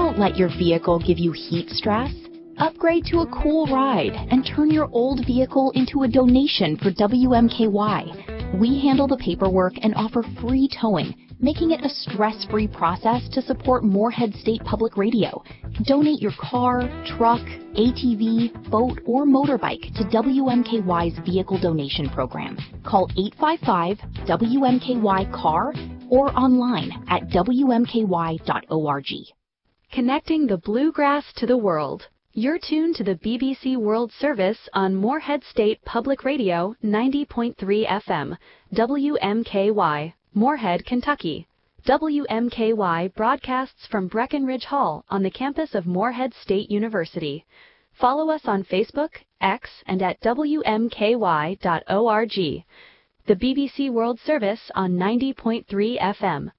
Don't let your vehicle give you heat stress. Upgrade to a cool ride and turn your old vehicle into a donation for WMKY. We handle the paperwork and offer free towing, making it a stress-free process to support Moorhead State Public Radio. Donate your car, truck, ATV, boat, or motorbike to WMKY's Vehicle Donation Program. Call 855-WMKY-CAR or online at WMKY.org. Connecting the bluegrass to the world. You're tuned to the BBC World Service on Moorhead State Public Radio 90.3 FM, WMKY, Moorhead, Kentucky. WMKY broadcasts from Breckenridge Hall on the campus of Moorhead State University. Follow us on Facebook, X, and at WMKY.org. The BBC World Service on 90.3 FM.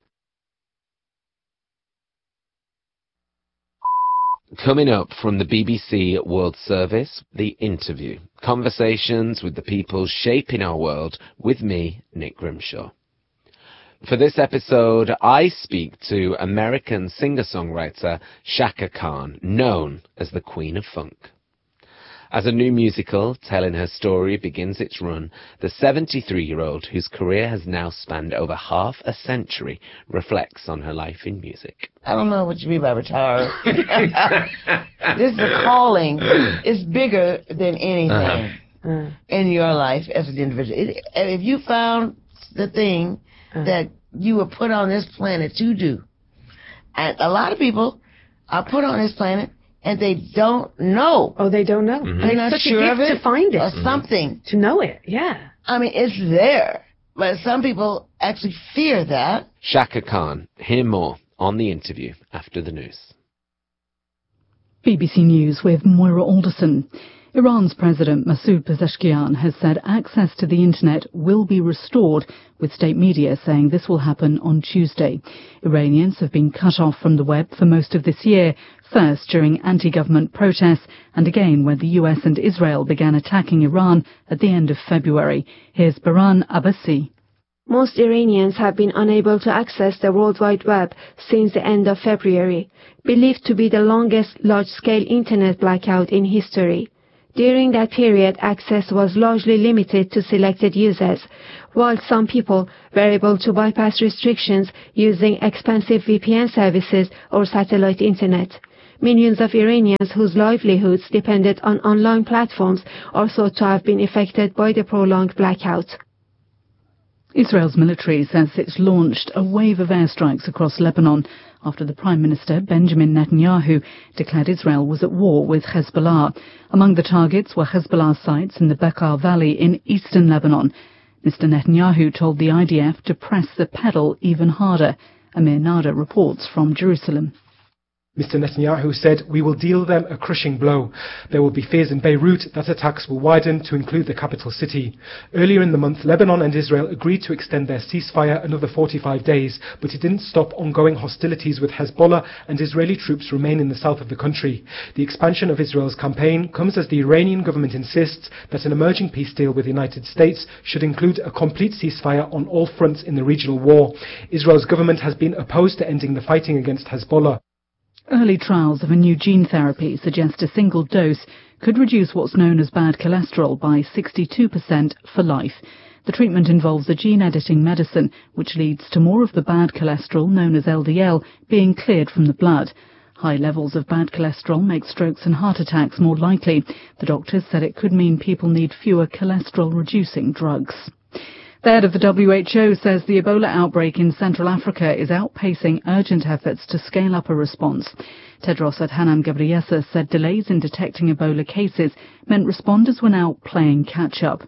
Coming up from the BBC World Service, The Interview. Conversations with the people shaping our world with me, Nick Grimshaw. For this episode, I speak to American singer-songwriter Chaka Khan, known as the Queen of Funk. As a new musical telling her story begins its run, the 73-year-old, whose career has now spanned over half a century, reflects on her life in music. I don't know what you mean by retired. This is a calling. It's bigger than anything in your life as an individual. If you found the thing that you were put on this planet to do, and a lot of people are put on this planet and they don't know. Oh, they don't know. They're not sure of it. To find it. Or something. To know it, yeah. I mean, it's there. But some people actually fear that. Chaka Khan. Hear more on The Interview after the news. BBC News with Moira Alderson. Iran's President Masoud Pezeshkian has said access to the internet will be restored, with state media saying this will happen on Tuesday. Iranians have been cut off from the web for most of this year, first during anti-government protests and again when the US and Israel began attacking Iran at the end of February. Here's Baran Abbasi. Most Iranians have been unable to access the World Wide Web since the end of February, believed to be the longest large-scale internet blackout in history. During that period, access was largely limited to selected users, while some people were able to bypass restrictions using expensive VPN services or satellite internet. Millions of Iranians whose livelihoods depended on online platforms are thought to have been affected by the prolonged blackout. Israel's military says it's launched a wave of airstrikes across Lebanon after the Prime Minister, Benjamin Netanyahu, declared Israel was at war with Hezbollah. Among the targets were Hezbollah sites in the Bekaa Valley in eastern Lebanon. Mr. Netanyahu told the IDF to press the pedal even harder. Amir Nada reports from Jerusalem. Mr. Netanyahu said, "We will deal them a crushing blow. There will be fears in Beirut that attacks will widen to include the capital city." Earlier in the month, Lebanon and Israel agreed to extend their ceasefire another 45 days, but it didn't stop ongoing hostilities with Hezbollah, and Israeli troops remain in the south of the country. The expansion of Israel's campaign comes as the Iranian government insists that an emerging peace deal with the United States should include a complete ceasefire on all fronts in the regional war. Israel's government has been opposed to ending the fighting against Hezbollah. Early trials of a new gene therapy suggest a single dose could reduce what's known as bad cholesterol by 62% for life. The treatment involves a gene-editing medicine which leads to more of the bad cholesterol, known as LDL, being cleared from the blood. High levels of bad cholesterol make strokes and heart attacks more likely. The doctors said it could mean people need fewer cholesterol-reducing drugs. The head of the WHO says the Ebola outbreak in Central Africa is outpacing urgent efforts to scale up a response. Tedros Adhanom Ghebreyesus said delays in detecting Ebola cases meant responders were now playing catch-up.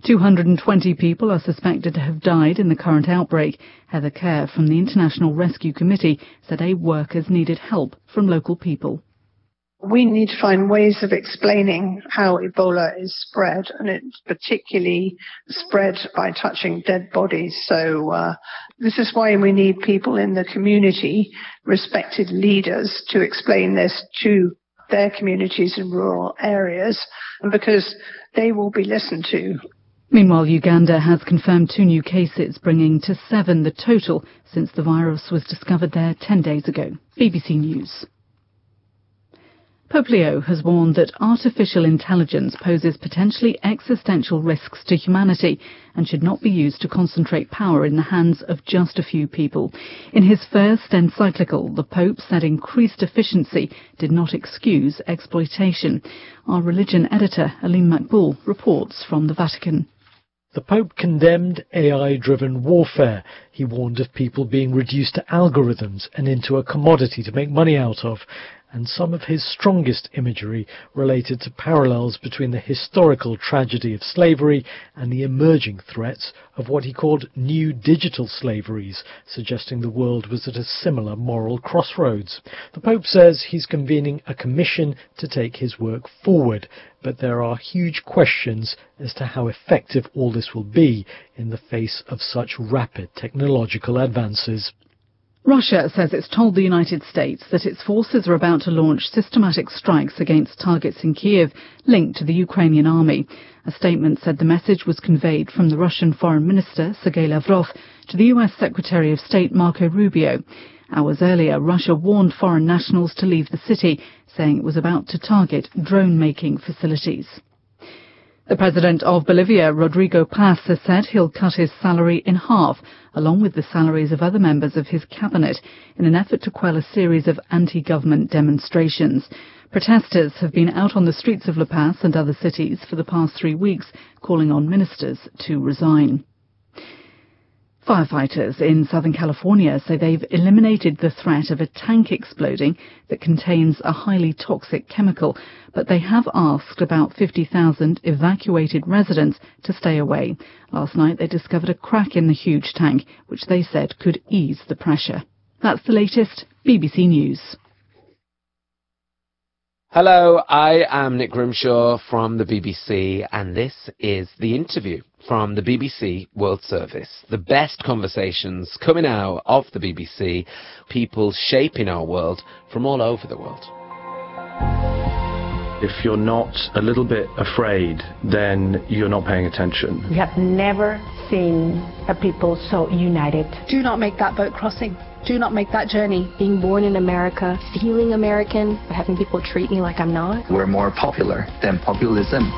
220 people are suspected to have died in the current outbreak. Heather Kerr from the International Rescue Committee said aid workers needed help from local people. We need to find ways of explaining how Ebola is spread, and it's particularly spread by touching dead bodies. So this is why we need people in the community, respected leaders, to explain this to their communities in rural areas, and because they will be listened to. Meanwhile, Uganda has confirmed 2 new cases, bringing to 7 the total since the virus was discovered there 10 days ago. BBC News. Pope Leo has warned that artificial intelligence poses potentially existential risks to humanity and should not be used to concentrate power in the hands of just a few people. In his first encyclical, the Pope said increased efficiency did not excuse exploitation. Our religion editor, Alim Makbul, reports from the Vatican. The Pope condemned AI-driven warfare. He warned of people being reduced to algorithms and into a commodity to make money out of. And some of his strongest imagery related to parallels between the historical tragedy of slavery and the emerging threats of what he called new digital slaveries, suggesting the world was at a similar moral crossroads. The Pope says he's convening a commission to take his work forward, but there are huge questions as to how effective all this will be in the face of such rapid technological advances. Russia says it's told the United States that its forces are about to launch systematic strikes against targets in Kiev linked to the Ukrainian army. A statement said the message was conveyed from the Russian Foreign Minister, Sergei Lavrov, to the US Secretary of State, Marco Rubio. Hours earlier, Russia warned foreign nationals to leave the city, saying it was about to target drone-making facilities. The president of Bolivia, Rodrigo Paz, has said he'll cut his salary in half, along with the salaries of other members of his cabinet, in an effort to quell a series of anti-government demonstrations. Protesters have been out on the streets of La Paz and other cities for the past 3 weeks, calling on ministers to resign. Firefighters in Southern California say they've eliminated the threat of a tank exploding that contains a highly toxic chemical, but they have asked about 50,000 evacuated residents to stay away. Last night they discovered a crack in the huge tank, which they said could ease the pressure. That's the latest. BBC News. Hello, I am Nick Grimshaw from the BBC, and this is The Interview from the BBC World Service. The best conversations coming out of the BBC, people shaping our world from all over the world. If you're not a little bit afraid, then you're not paying attention. We have never seen a people so united. Do not make that boat crossing. Do not make that journey. Being born in America, feeling American, but having people treat me like I'm not. We're more popular than populism.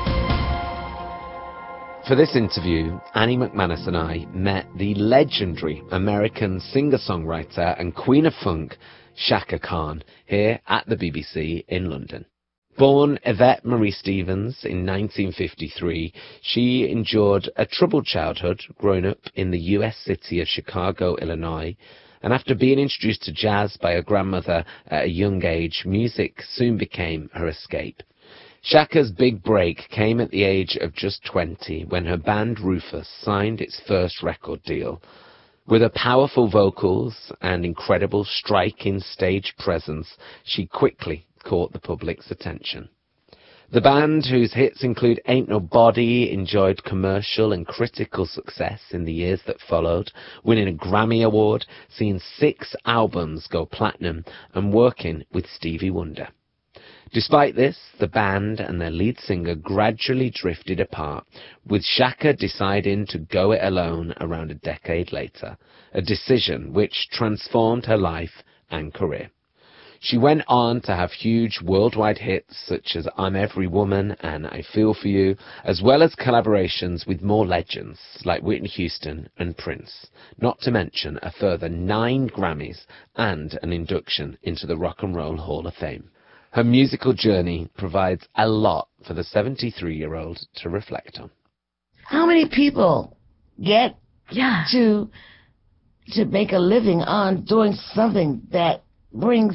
For this interview, Annie McManus and I met the legendary American singer-songwriter and queen of funk, Chaka Khan, here at the BBC in London. Born Yvette Marie Stevens in 1953, she endured a troubled childhood growing up in the US city of Chicago, Illinois, and after being introduced to jazz by her grandmother at a young age, music soon became her escape. Chaka's big break came at the age of just 20 when her band Rufus signed its first record deal. With her powerful vocals and incredible striking stage presence, she quickly caught the public's attention. The band, whose hits include Ain't Nobody, enjoyed commercial and critical success in the years that followed, winning a Grammy Award, seeing 6 albums go platinum, and working with Stevie Wonder. Despite this, the band and their lead singer gradually drifted apart, with Chaka deciding to go it alone around a decade later, a decision which transformed her life and career. She went on to have huge worldwide hits such as I'm Every Woman and I Feel For You, as well as collaborations with more legends like Whitney Houston and Prince, not to mention a further 9 Grammys and an induction into the Rock and Roll Hall of Fame. Her musical journey provides a lot for the 73-year-old to reflect on. How many people get to make a living on doing something that brings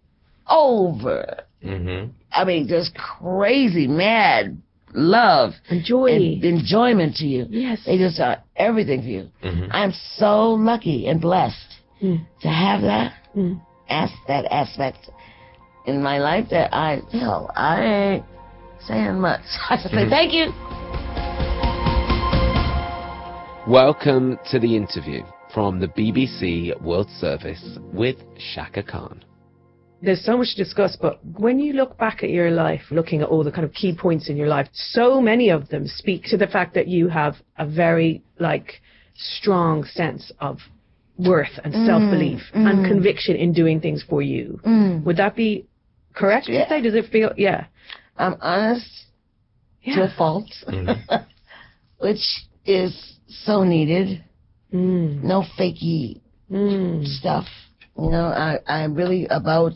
over, I mean, just crazy, mad love and joy and enjoyment to you. Yes. They just are everything for you. I'm so lucky and blessed to have that, that aspect in my life that I ain't saying much. I just say thank you. Welcome to The Interview from the BBC World Service with Chaka Khan. There's so much to discuss, but when you look back at your life, looking at all the kind of key points in your life, so many of them speak to the fact that you have a very, strong sense of worth and self-belief and conviction in doing things for you. Would that be correct to say? Does it feel, I'm honest to a fault, which is so needed. No fakey stuff. You know, I'm really about,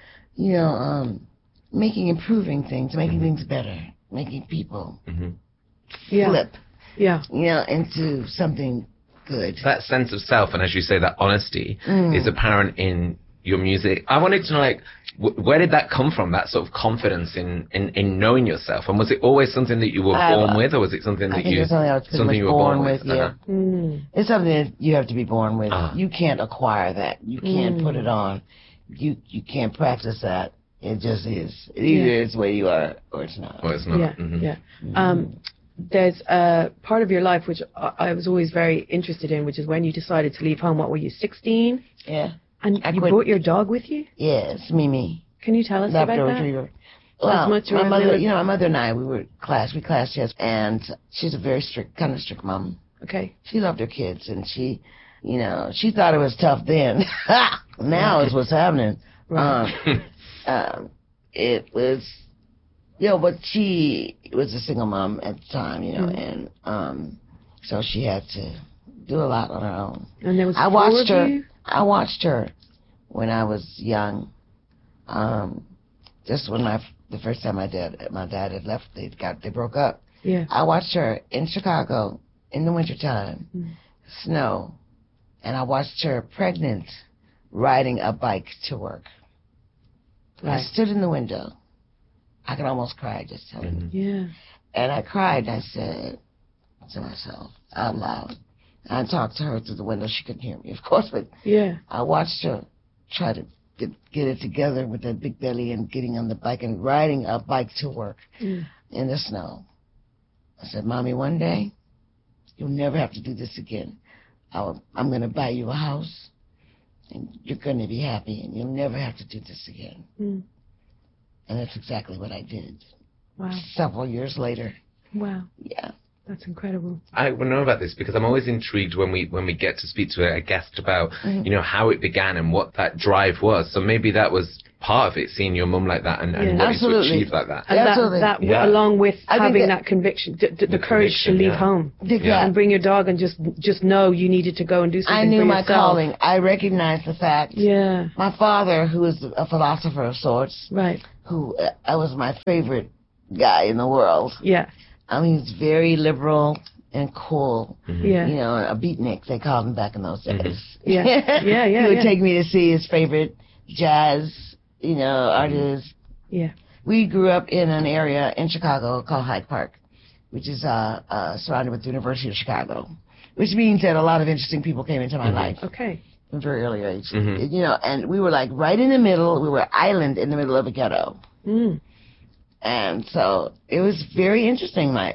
improving things, making things better, making people flip, into something good. That sense of self, and as you say, that honesty is apparent in your music. I wanted to know, like, where did that come from, that sort of confidence in knowing yourself? And was it always something that you were born with, or was it something that you were born with? It's something that you have to be born with. You can't acquire that. You can't put it on. You can't practice that. It just is. Either it's the way you are, or it's not. Or it's not. There's a part of your life which I was always very interested in, which is when you decided to leave home. What were you, 16? Yeah. And you brought your dog with you? Yes, Mimi. Can you tell us about that? Retriever. Well, my mother, my mother and I, we clashed, yes, and she's a very strict mom. Okay. She loved her kids, and she thought it was tough then. Now is what's happening. Right. It was, but she was a single mom at the time, and so she had to do a lot on her own. And there was I watched her when I was young. Just when the first time my dad had left, they broke up. Yeah. I watched her in Chicago in the wintertime, snow, and I watched her pregnant riding a bike to work. Right. I stood in the window. I could almost cry just telling you. Yeah. And I cried. I said to myself out loud. I talked to her through the window. She couldn't hear me, of course, but I watched her try to get it together with that big belly and getting on the bike and riding a bike to work in the snow. I said, Mommy, one day you'll never have to do this again. I'm going to buy you a house, and you're going to be happy, and you'll never have to do this again. And that's exactly what I did. Wow. Several years later. Wow. Yeah. That's incredible. I want to know about this because I'm always intrigued when we get to speak to a guest about how it began and what that drive was. So maybe that was part of it, seeing your mum like that and wanting to achieve like that. And that along with having that conviction, the courage to leave home and bring your dog and just know you needed to go and do something. I knew for my yourself. calling. I recognized the fact. Yeah. My father, who is a philosopher of sorts, who was my favorite guy in the world. Yeah. I mean, he's very liberal and cool. Yeah. A beatnik, they called him back in those days. Yeah. He would take me to see his favorite jazz, artists. Yeah. We grew up in an area in Chicago called Hyde Park, which is surrounded with the University of Chicago, which means that a lot of interesting people came into my life. Okay. From a very early age. And we were like right in the middle. We were an island in the middle of a ghetto. And so it was very interesting, my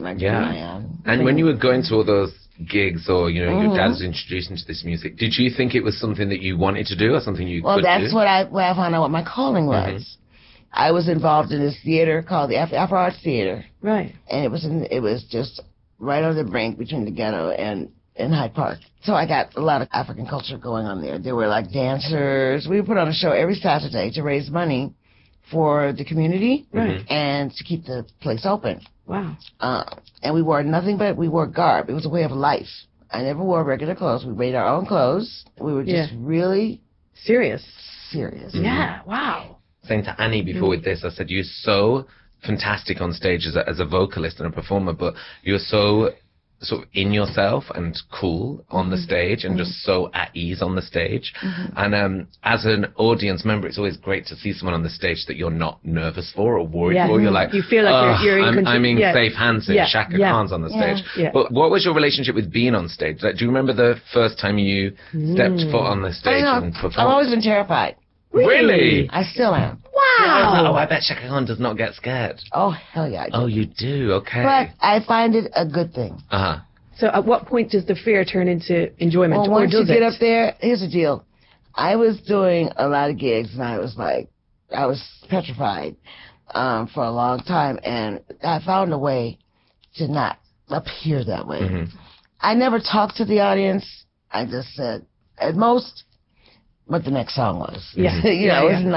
And when you were going to all those gigs or, your dad was introducing to this music, did you think it was something that you wanted to do or something you could do? Well, that's what I found out what my calling was. I was involved in this theater called the Afro Arts Theater. Right. And it was just right on the brink between the ghetto and Hyde Park. So I got a lot of African culture going on there. There were like dancers. We put on a show every Saturday to raise money for the community and to keep the place open. Wow. And we wore we wore garb. It was a way of life. I never wore regular clothes. We made our own clothes. We were just really serious. Yeah. Wow. Saying to Annie before with this, I said, you're so fantastic on stage as a vocalist and a performer, but you're so sort of in yourself and cool on the stage and just so at ease on the stage. And as an audience member, it's always great to see someone on the stage that you're not nervous for or worried for. You're like, you feel like you're in control. I'm in safe hands here. Shaka Khan's on the stage. But what was your relationship with being on stage? Like, do you remember the first time you stepped foot on the stage and performed? I've always been terrified. Really? I still am. Wow. Oh, I bet Shaka Khan does not get scared. Oh, hell yeah, I do. Oh, you do? Okay. But I find it a good thing. So at what point does the fear turn into enjoyment? Well, once you get up there, here's the deal. I was doing a lot of gigs, and I was petrified for a long time, and I found a way to not appear that way. I never talked to the audience. I just said, at most, what the next song was. It wasn't like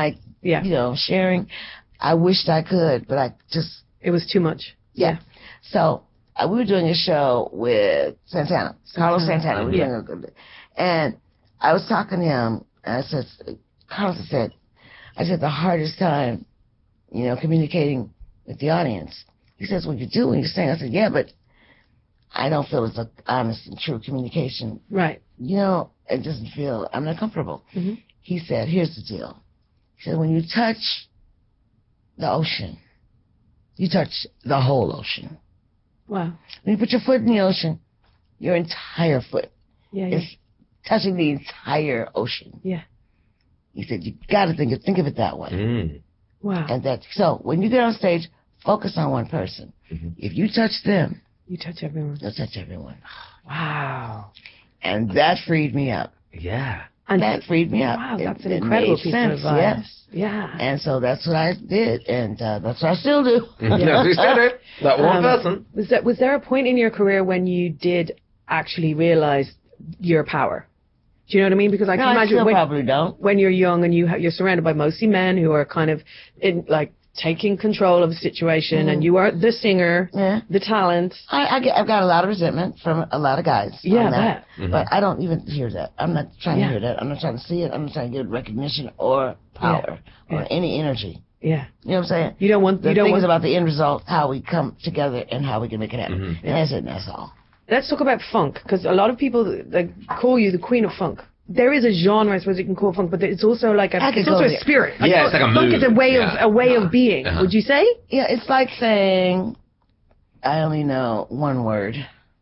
sharing. I wished I could, but it was too much. Yeah. So we were doing a show with Santana, Carlos Santana. And I was talking to him, and I said, Carlos said, the hardest time, communicating with the audience. He says, well, you do when you sing. I said, yeah, but I don't feel it's an honest and true communication. Right. It doesn't feel, I'm not comfortable. Mm-hmm. He said, here's the deal. He said, when you touch the ocean, you touch the whole ocean. Wow. When you put your foot in the ocean, your entire foot is touching the entire ocean. Yeah. He said, you got to think of it that way. Mm. Wow. And so when you get on stage, focus on one person. Mm-hmm. If you touch them, you touch everyone. You'll touch everyone. Wow. And that freed me up. Yeah. And that freed me up. Wow, that's an incredible piece of advice. Yes. Yeah. And so that's what I did, and that's what I still do. Yeah, you still do. That one person. Was there a point in your career when you did actually realize your power? Do you know what I mean? Because I can imagine probably don't. When you're young and you're surrounded by mostly men who are kind of taking control of the situation, and you are the singer, the talent. I've got a lot of resentment from a lot of guys. Yeah, on that. Mm-hmm. But I don't even hear that. I'm not trying to hear that. I'm not trying to see it. I'm not trying to get recognition or power or any energy. Yeah. You know what I'm saying? You don't want the thing is about the end result, how we come together and how we can make it happen. Mm-hmm. And that's it. And that's all. Let's talk about funk, because a lot of people call you the queen of funk. There is a genre, I suppose you can call funk, but it's also like a spirit. It's like a mood. Funk is a way of being. Would you say? Yeah, it's like saying, I only know one word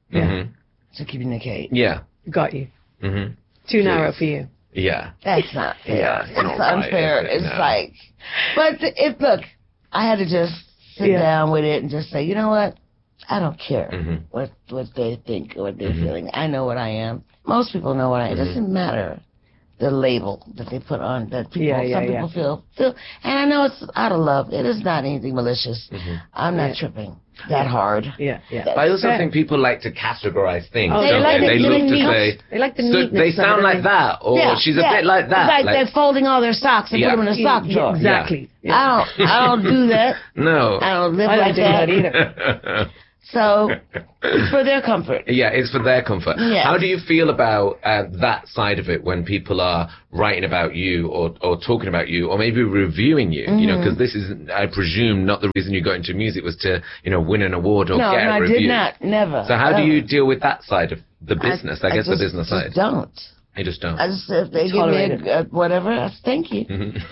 to communicate. Yeah. Got you. Mm-hmm. Too narrow for you. Yeah. That's not fair. Yeah, it's unfair. Right, it's like, but look, I had to just sit down with it and just say, you know what? I don't care what they think or what they're feeling. I know what I am. Most people know what I am. It doesn't matter the label that they put on that people. Some people feel. And I know it's out of love. It is not anything malicious. I'm not tripping that hard. Yeah. But I also think people like to categorize things. They like they look to say. They like the neatness. They sound like that, or she's a bit like that. It's like they're folding all their socks and put them in a sock drawer. Exactly. Yeah. I don't do that. No. I don't live like that either. So, it's for their comfort. Yeah, it's for their comfort. Yes. How do you feel about that side of it when people are writing about you or talking about you or maybe reviewing you? You know, because this is, I presume, not the reason you got into music was to, win an award or get a review. No, I did not. Never. So how do you deal with that side of the business? I guess the business side. I just don't. I just don't. If they give me whatever, I say thank you.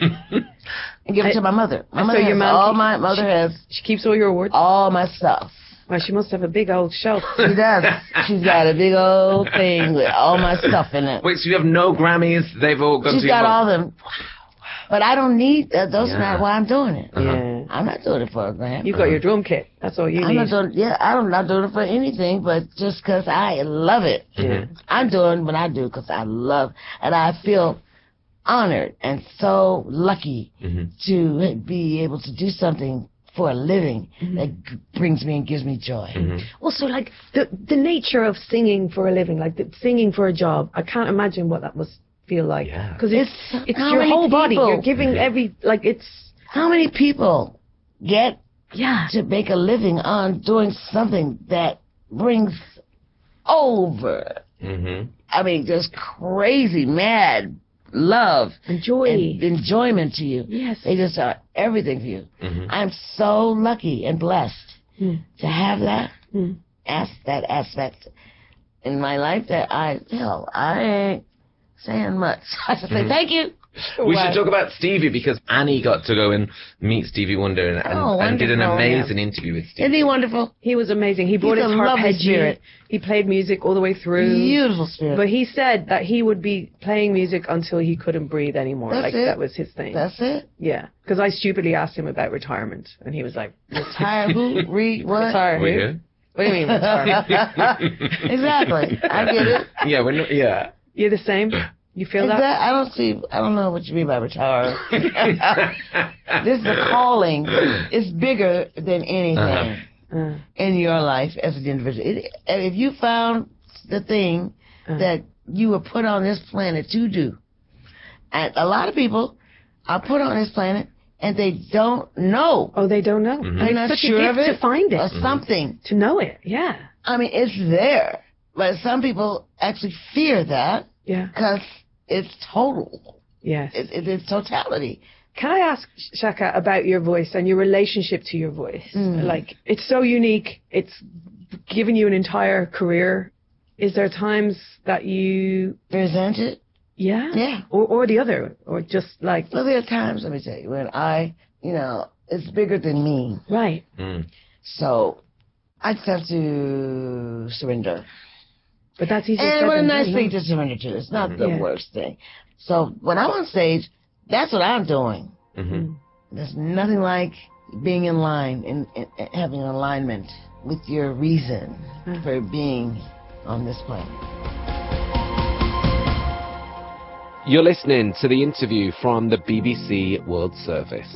And give it to my mother. My mother has She keeps all your awards? All my stuff. Well, she must have a big old shelf. She does. She's got a big old thing with all my stuff in it. Wait, so you have no Grammys? They've all gone to your mom? She's got all them. Wow. But I don't need those. Are not why I'm doing it. Yeah. I'm not doing it for a Grammy. You got your drum kit. That's all you need. I'm not doing it for anything, but just because I love it. I'm doing what I do because I love, and I feel honored and so lucky to be able to do something for a living that brings me and gives me joy. Well, so like the nature of singing for a living, like singing for a job, I can't imagine what that must feel like. Because it's your whole body. You're giving it's... How many people get to make a living on doing something that brings over, I mean, just crazy, mad love and joy and enjoyment to you. Yes. They just are everything for you. I'm so lucky and blessed to have that aspect in my life that I ain't saying much. I just say thank you. We should talk about Stevie, because Annie got to go and meet Stevie Wonder and did an amazing interview with Stevie. Isn't he wonderful? He was amazing. He brought his arpeggio. He played music all the way through. Beautiful spirit. But he said that he would be playing music until he couldn't breathe anymore. That was his thing. That's it? Yeah. Because I stupidly asked him about retirement, and he was like, retire who? What? Retire who? What do you mean retire? Exactly. I get it. Yeah, You're the same? You feel that? I don't know what you mean by retire. This is a calling. It's bigger than anything in your life as an individual. If you found the thing that you were put on this planet to do, and a lot of people are put on this planet and they don't know. Oh, they don't know. Mm-hmm. They're not such sure a of gift it to find it. or something. To know it, yeah. I mean, it's there. But some people actually fear that because it's total. Yes. It's totality. Can I ask, Shaka, about your voice and your relationship to your voice? Like, it's so unique. It's given you an entire career. Is there times that you resent it? Yeah? Yeah. Or the other? Or just like... Well, there are times, let me tell you, when it's bigger than me. Right. So I just have to surrender. But that's easy. And what a nice thing to surrender to. It's not the worst thing. So when I'm on stage, that's what I'm doing. There's nothing like being in line and having alignment with your reason for being on this planet. You're listening to the interview from the BBC World Service.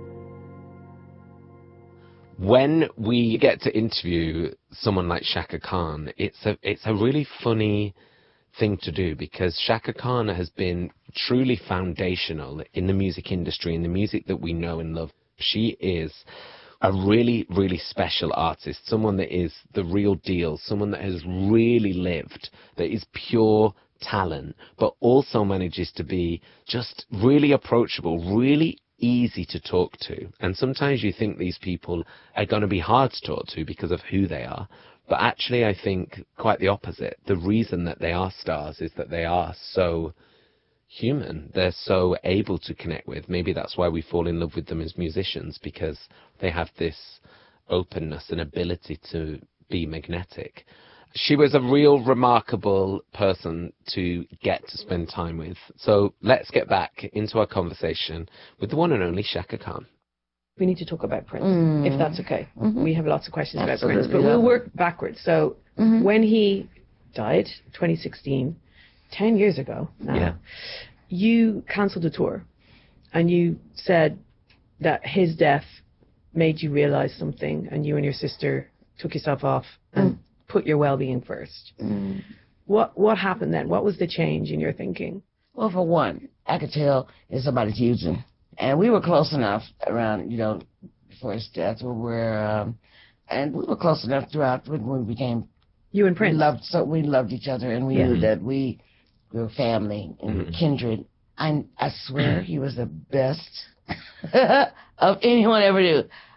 When we get to interview someone like Chaka Khan, it's a really funny thing to do because Chaka Khan has been truly foundational in the music industry, in the music that we know and love. She is a really, really special artist, someone that is the real deal, someone that has really lived, that is pure talent, but also manages to be just really approachable, really easy to talk to. And sometimes you think these people are going to be hard to talk to because of who they are. But actually, I think quite the opposite. The reason that they are stars is that they are so human. They're so able to connect with. Maybe that's why we fall in love with them as musicians, because they have this openness and ability to be magnetic. She was a real remarkable person to get to spend time with. So let's get back into our conversation with the one and only Chaka Khan. We need to talk about Prince, if that's okay. We have lots of questions about Prince, but we'll work backwards. So when he died, 2016, 10 years ago now, you cancelled a tour and you said that his death made you realize something and you and your sister took yourself off and put your well-being first. What happened then? What was the change in your thinking? Well, for one, I could tell if somebody's using. And we were close enough around, before his death, and we were close enough throughout when we became... You and Prince? We loved each other, and we knew that we were family and kindred. I swear he was the best of anyone ever knew.